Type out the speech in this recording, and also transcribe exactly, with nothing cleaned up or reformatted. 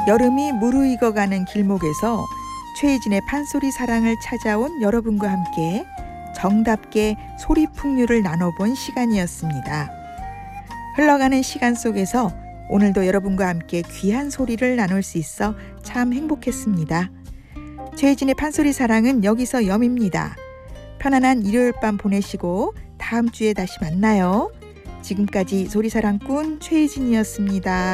여름이 무르익어가는 길목에서 최혜진의 판소리 사랑을 찾아온 여러분과 함께 정답게 소리 풍류를 나눠본 시간이었습니다. 흘러가는 시간 속에서 오늘도 여러분과 함께 귀한 소리를 나눌 수 있어 참 행복했습니다. 최혜진의 판소리 사랑은 여기서 옅입니다. 편안한 일요일 밤 보내시고 다음 주에 다시 만나요. 지금까지 소리사랑꾼 최혜진이었습니다.